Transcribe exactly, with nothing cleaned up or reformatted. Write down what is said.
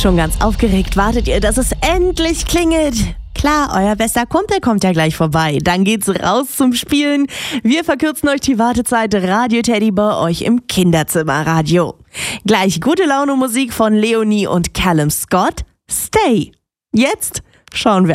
Schon ganz aufgeregt wartet ihr, dass es endlich klingelt. Klar, euer bester Kumpel kommt ja gleich vorbei. Dann geht's raus zum Spielen. Wir verkürzen euch die Wartezeit. Radio Teddy bei euch im Kinderzimmerradio. Gleich gute Laune Musik von Leonie und Callum Scott. Stay. Jetzt schauen wir